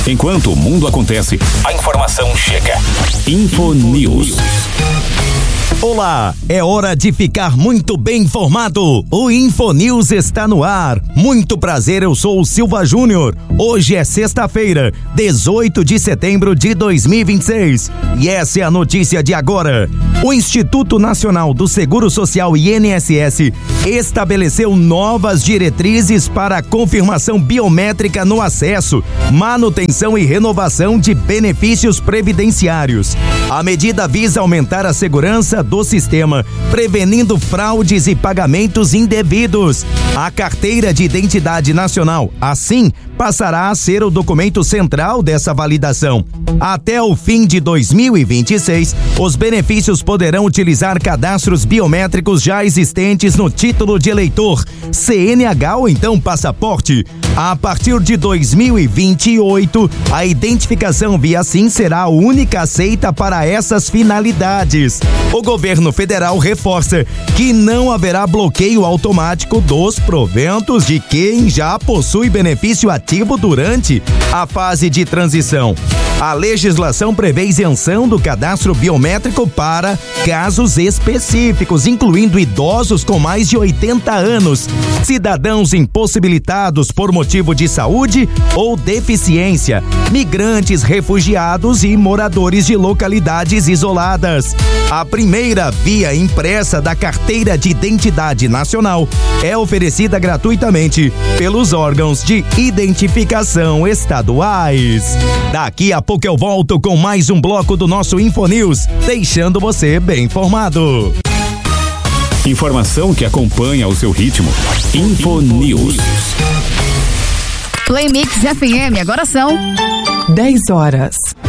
Enquanto o mundo acontece, a informação chega. Infonews. Olá, é hora de ficar muito bem informado. O Infonews está no ar. Muito prazer, eu sou o Silva Júnior. Hoje é sexta-feira, 18 de setembro de 2026. E essa é a notícia de agora. O Instituto Nacional do Seguro Social, INSS, estabeleceu novas diretrizes para a confirmação biométrica no acesso, manutenção e renovação de benefícios previdenciários. A medida visa aumentar a segurança do sistema, prevenindo fraudes e pagamentos indevidos. A Carteira de Identidade Nacional, assim, passará a ser o documento central dessa validação. Até o fim de 2026, os benefícios poderão utilizar cadastros biométricos já existentes no título de eleitor, CNH ou então passaporte. A partir de 2028, a identificação via SIM será a única aceita para essas finalidades. O governo federal reforça que não haverá bloqueio automático dos proventos de quem já possui benefício ativo durante a fase de transição. A legislação prevê isenção do cadastro biométrico para casos específicos, incluindo idosos com mais de 80 anos, cidadãos impossibilitados por motivo de saúde ou deficiência, migrantes, refugiados e moradores de localidades isoladas. A primeira via impressa da Carteira de Identidade Nacional é oferecida gratuitamente pelos órgãos de identificação estaduais. Daqui a pouco eu volto com mais um bloco do nosso Infonews, deixando você bem informado. Informação que acompanha o seu ritmo. Infonews. Play Mix FM, agora são 10 horas.